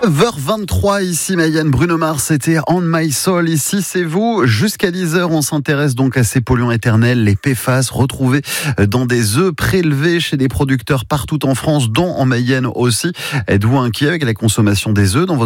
9h23 ici Mayenne, Bruno Mars, c'était On My Soul, ici c'est vous. Jusqu'à 10h, on s'intéresse donc à ces polluants éternels, les PFAS, retrouvés dans des œufs prélevés chez des producteurs partout en France, dont en Mayenne aussi. Êtes-vous inquiet avec la consommation des œufs dans votre quotidien ?